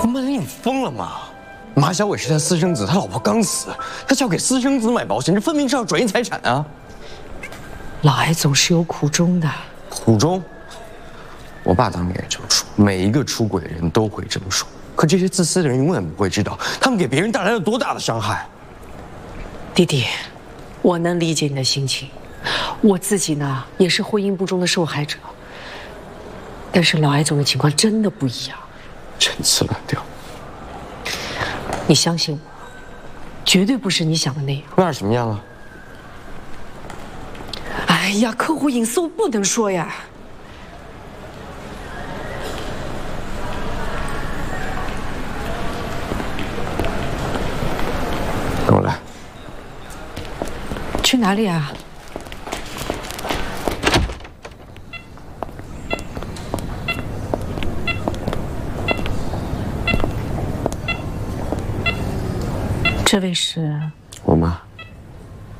洪本领，你疯了吗？马小伟是他私生子，他老婆刚死，他是要给私生子买保险，这分明是要转移财产啊！ 老艾总是有苦衷的。 苦衷？我爸当年也这么说，每一个出轨的人都会这么说。可这些自私的人永远不会知道，他们给别人带来了多大的伤害。 弟弟，我能理解你的心情，我自己呢也是婚姻不忠的受害者。但是老艾总的情况真的不一样， 陈词滥调。 你相信我，绝对不是你想的那样。 那是什么样啊？ 哎呀，客户隐私我不能说呀。 跟我来。 去哪里啊？这位是我妈。